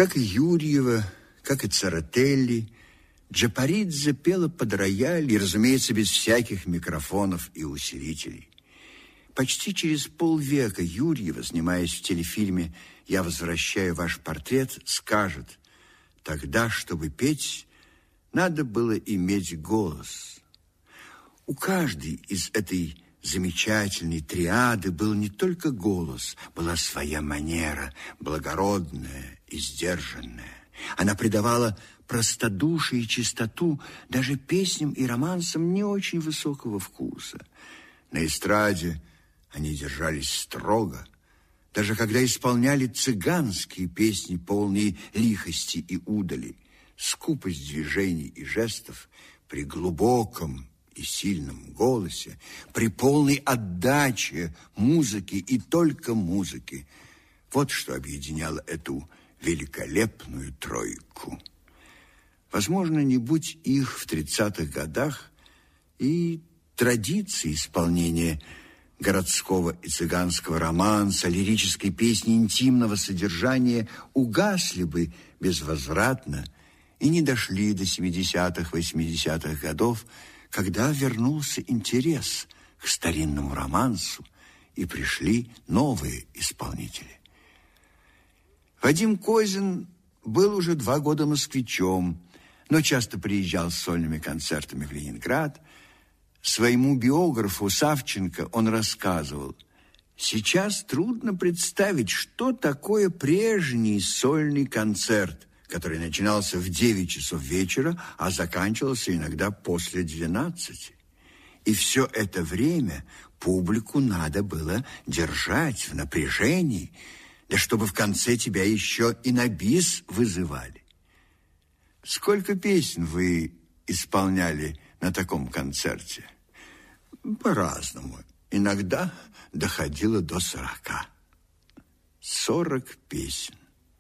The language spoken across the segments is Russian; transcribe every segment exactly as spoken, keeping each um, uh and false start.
Как и Юрьева, как и Церетели, Джапаридзе пела под рояль и, разумеется, без всяких микрофонов и усилителей. Почти через полвека Юрьева, снимаясь в телефильме «Я возвращаю ваш портрет», скажет: «Тогда, чтобы петь, надо было иметь голос». У каждой из этой замечательной триады был не только голос, была своя манера, благородная и сдержанная. Она придавала простодушие и чистоту даже песням и романсам не очень высокого вкуса. На эстраде они держались строго, даже когда исполняли цыганские песни, полные лихости и удали. Скупость движений и жестов при глубоком и сильном голосе, при полной отдаче музыки и только музыки. Вот что объединяло эту великолепную тройку. Возможно, не будь их в тридцатых годах, и традиции исполнения городского и цыганского романса, лирической песни интимного содержания угасли бы безвозвратно и не дошли до семидесятых, восьмидесятых годов, когда вернулся интерес к старинному романсу и пришли новые исполнители. Вадим Козин был уже два года москвичом, но часто приезжал с сольными концертами в Ленинград. Своему биографу Савченко он рассказывал: «Сейчас трудно представить, что такое прежний сольный концерт, который начинался в девять часов вечера, а заканчивался иногда после двенадцати. И все это время публику надо было держать в напряжении, да чтобы в конце тебя еще и на бис вызывали». Сколько песен вы исполняли на таком концерте? По-разному. Иногда доходило до сорока. Сорок песен.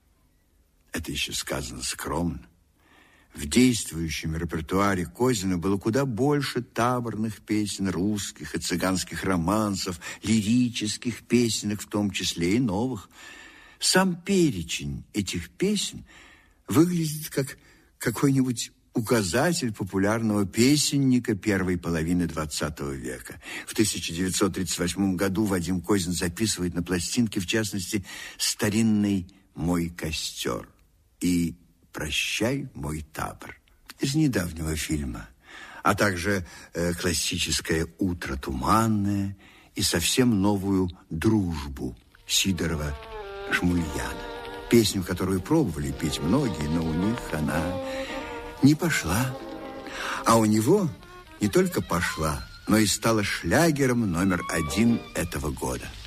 Это еще сказано скромно. В действующем репертуаре Козина было куда больше таборных песен, русских и цыганских романсов, лирических песенок, в том числе и новых. Сам перечень этих песен выглядит как какой-нибудь указатель популярного песенника первой половины двадцатого века. В тысяча девятьсот тридцать восьмом году Вадим Козин записывает на пластинке, в частности, старинный «Мой костер» и «Прощай, мой табор» из недавнего фильма, а также э, классическое «Утро туманное» и совсем новую «Дружбу» Сидорова-Жмульяна. Песню, которую пробовали петь многие, но у них она не пошла. А у него не только пошла, но и стала шлягером номер один этого года.